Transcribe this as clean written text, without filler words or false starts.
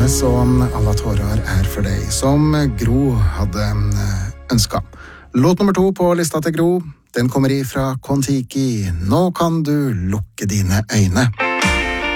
Johannes og Alla tårer for deg, som Gro hadde ønsket. Låt nummer 2 på lista til Gro, den kommer ifra Kon-Tiki. Nå kan du lukke dine øyne.